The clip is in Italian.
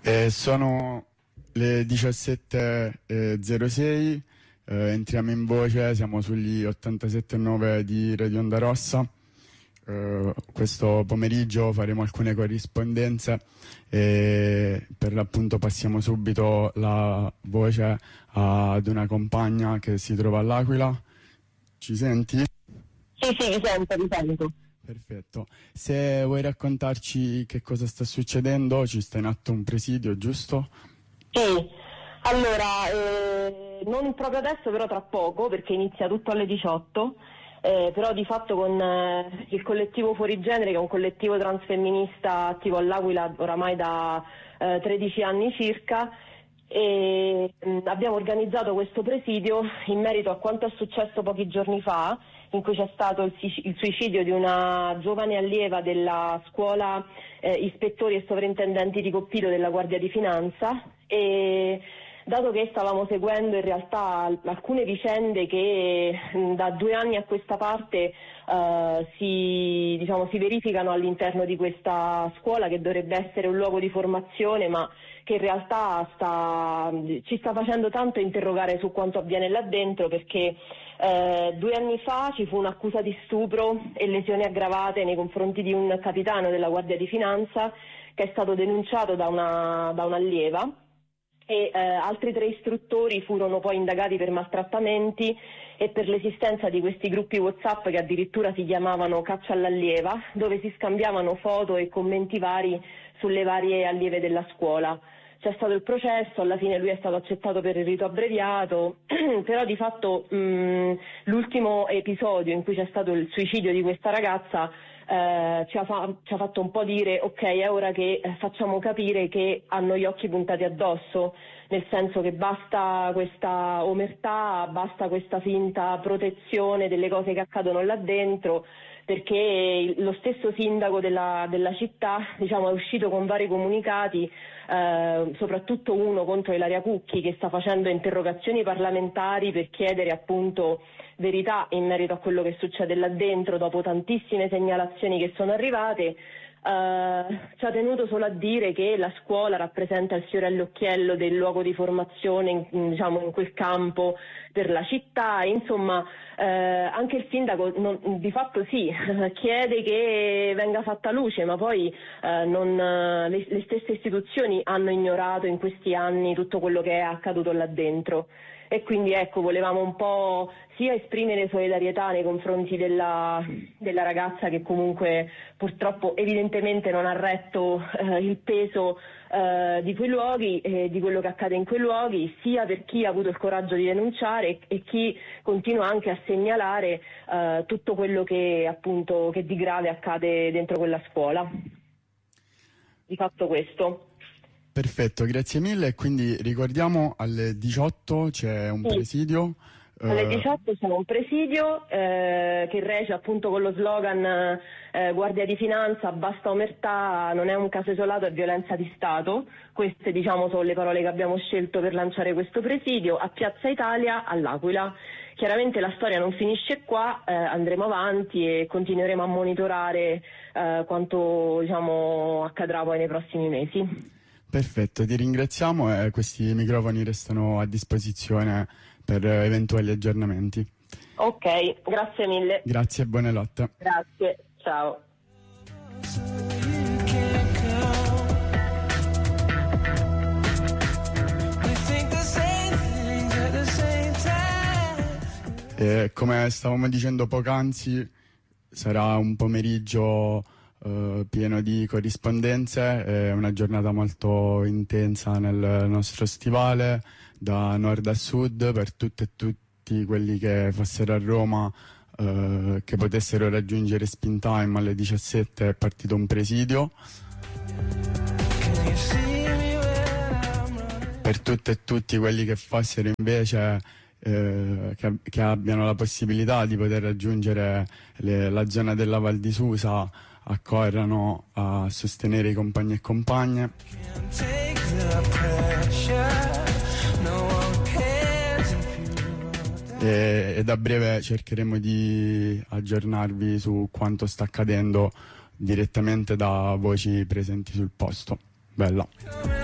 Sono le 17:06, entriamo in voce, siamo sugli 87,9 di Radio Onda Rossa. Questo pomeriggio faremo alcune corrispondenze e per l'appunto passiamo subito la voce ad una compagna che si trova all'Aquila. Ci senti? Sì, vi sento. Perfetto. Se vuoi raccontarci che cosa sta succedendo, ci sta in atto un presidio, giusto? Sì, allora, non proprio adesso, però tra poco, perché inizia tutto alle 18, però di fatto con il collettivo Fuorigenere, che è un collettivo transfemminista attivo all'Aquila oramai da 13 anni circa, e abbiamo organizzato questo presidio in merito a quanto è successo pochi giorni fa, in cui c'è stato il suicidio di una giovane allieva della scuola ispettori e sovrintendenti di Coppito della Guardia di Finanza, e dato che stavamo seguendo in realtà alcune vicende che da 2 anni a questa parte si verificano all'interno di questa scuola, che dovrebbe essere un luogo di formazione, ma che in realtà ci sta facendo tanto interrogare su quanto avviene là dentro, perché 2 anni fa ci fu un'accusa di stupro e lesioni aggravate nei confronti di un capitano della Guardia di Finanza, che è stato denunciato da un'allieva, e altri 3 istruttori furono poi indagati per maltrattamenti e per l'esistenza di questi gruppi WhatsApp che addirittura si chiamavano Caccia all'allieva, dove si scambiavano foto e commenti vari sulle varie allieve della scuola. C'è stato il processo, alla fine lui è stato accettato per il rito abbreviato, però di fatto l'ultimo episodio in cui c'è stato il suicidio di questa ragazza ci ha fatto un po' dire ok, è ora che facciamo capire che hanno gli occhi puntati addosso, nel senso che basta questa omertà, basta questa finta protezione delle cose che accadono là dentro, perché lo stesso sindaco della città è uscito con vari comunicati, soprattutto uno contro Ilaria Cucchi, che sta facendo interrogazioni parlamentari per chiedere appunto verità in merito a quello che succede là dentro, dopo tantissime segnalazioni che sono arrivate. Ci ha tenuto solo a dire che la scuola rappresenta il fiore all'occhiello del luogo di formazione in quel campo per la città. Insomma, anche il sindaco di fatto sì, chiede che venga fatta luce, ma poi le stesse istituzioni hanno ignorato in questi anni tutto quello che è accaduto là dentro. E quindi volevamo un po' sia esprimere solidarietà nei confronti della ragazza, che comunque purtroppo evidentemente non ha retto il peso di quei luoghi, di quello che accade in quei luoghi, sia per chi ha avuto il coraggio di denunciare e chi continua anche a segnalare tutto quello che di grave accade dentro quella scuola. Di fatto questo. Perfetto, grazie mille. Quindi ricordiamo, alle 18 c'è un presidio. Alle 18 c'è un presidio che regge appunto con lo slogan Guardia di Finanza, basta omertà, non è un caso isolato, è violenza di Stato. Queste sono le parole che abbiamo scelto per lanciare questo presidio a Piazza Italia all'Aquila. Chiaramente la storia non finisce qua, andremo avanti e continueremo a monitorare quanto accadrà poi nei prossimi mesi. Perfetto, ti ringraziamo e questi microfoni restano a disposizione per eventuali aggiornamenti. Ok, grazie mille. Grazie e buone lotte. Grazie, ciao. Come stavamo dicendo poc'anzi, sarà un pomeriggio pieno di corrispondenze, è una giornata molto intensa nel nostro stivale, da nord a sud, per tutte e tutti quelli che fossero a Roma, che potessero raggiungere Spin Time alle 17 è partito un presidio. Per tutte e tutti quelli che fossero invece che abbiano la possibilità di poter raggiungere la zona della Val di Susa, accorrano a sostenere i compagni e compagne. E a breve cercheremo di aggiornarvi su quanto sta accadendo direttamente da voci presenti sul posto. Bella.